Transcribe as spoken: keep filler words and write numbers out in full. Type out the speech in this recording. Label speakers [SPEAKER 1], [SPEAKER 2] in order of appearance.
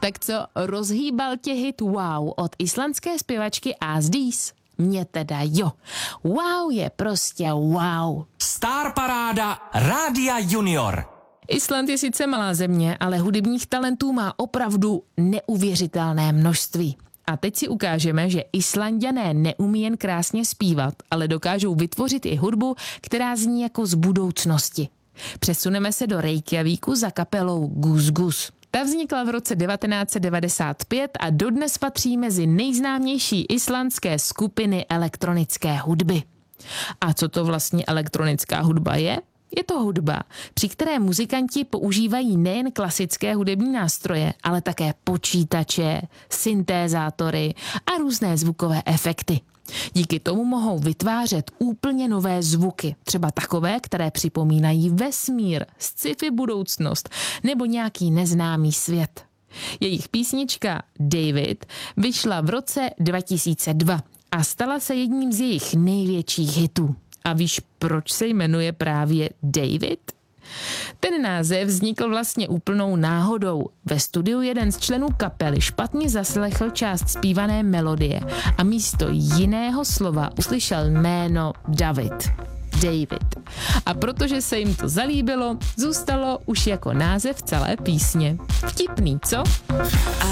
[SPEAKER 1] Tak co, rozhýbal tě hit Wow od islandské zpěvačky Ásdís? Mně teda jo. Wow je prostě wow.
[SPEAKER 2] Star Paráda Rádia Junior.
[SPEAKER 1] Island je sice malá země, ale hudebních talentů má opravdu neuvěřitelné množství. A teď si ukážeme, že Islanďané neumí jen krásně zpívat, ale dokážou vytvořit i hudbu, která zní jako z budoucnosti. Přesuneme se do Reykjavíku za kapelou Gus Gus. Ta vznikla v roce devatenáct set devadesát pět a dodnes patří mezi nejznámější islandské skupiny elektronické hudby. A co to vlastně elektronická hudba je? Je to hudba, při které muzikanti používají nejen klasické hudební nástroje, ale také počítače, syntézátory a různé zvukové efekty. Díky tomu mohou vytvářet úplně nové zvuky, třeba takové, které připomínají vesmír, sci-fi budoucnost nebo nějaký neznámý svět. Jejich písnička David vyšla v roce dva tisíce dva a stala se jedním z jejich největších hitů. A víš, proč se jmenuje právě David? Ten název vznikl vlastně úplnou náhodou. Ve studiu jeden z členů kapely špatně zaslechl část zpívané melodie a místo jiného slova uslyšel jméno David. David. A protože se jim to zalíbilo, zůstalo už jako název celé písně. Vtipný, co?